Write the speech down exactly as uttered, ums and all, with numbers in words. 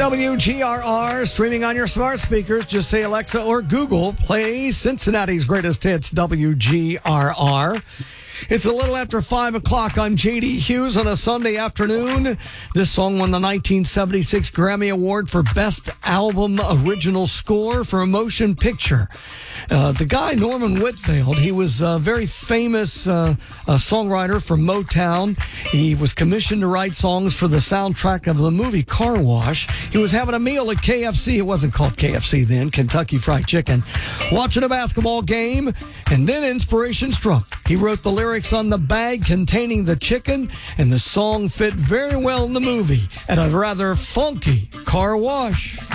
W G R R, streaming on your smart speakers. Just say Alexa or Google, play Cincinnati's greatest hits, W G R R. It's a little after five o'clock. I'm J D Hughes on a Sunday afternoon. This song won the nineteen seventy-six Grammy Award for Best Album Original Score for a Motion Picture. Uh, the guy, Norman Whitfield, he was a very famous uh, uh, songwriter from Motown. He was commissioned to write songs for the soundtrack of the movie Car Wash. He was having a meal at K F C. It wasn't called K F C then, Kentucky Fried Chicken. Watching a basketball game, and then inspiration struck. He wrote the lyrics on the bag containing the chicken, and the song fit very well in the movie at a rather funky car wash.